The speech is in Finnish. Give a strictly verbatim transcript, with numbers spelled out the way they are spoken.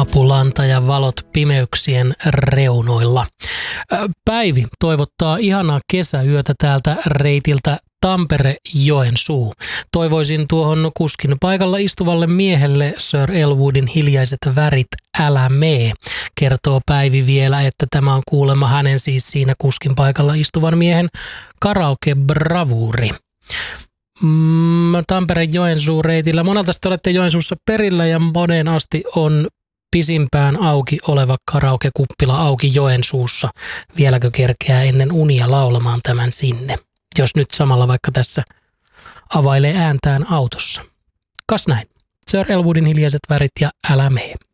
Aapulanta ja valot pimeyksien reunoilla. Päivi toivottaa ihanaa kesäyötä täältä reitiltä Tampere-Joensuu. Toivoisin tuohon kuskin paikalla istuvalle miehelle Sir Elwoodin Hiljaiset värit, älä mee. Kertoo Päivi vielä, että tämä on kuulemma hänen siis siinä kuskin paikalla istuvan miehen karaoke-bravuuri. Mm, Tampere-Joensuu reitillä. Monelta te olette Joensuussa perillä ja moneen asti on pisimpään auki oleva karaoke-kuppila auki Joensuussa. Vieläkö kerkeää ennen unia laulamaan tämän sinne? Jos nyt samalla vaikka tässä availee ääntään autossa. Kas näin. Sir Elwoodin Hiljaiset värit ja älä mee.